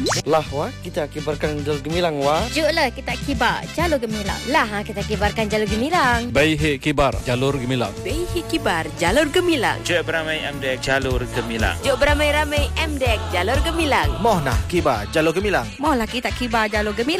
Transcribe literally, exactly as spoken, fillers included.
Lah wah, kita kibarkan jalur gemilang wah. Juklah kita kibar jalur gemilang. Lah ha, kita kibarkan jalur gemilang. Baihi kibar jalur gemilang. Baihi kibar jalur gemilang. Jok beramai amdek jalur gemilang. Jok beramai-ramai amdek jalur gemilang. Mohna kibar jalur gemilang. Mohlah kita kibar jalur gemilang.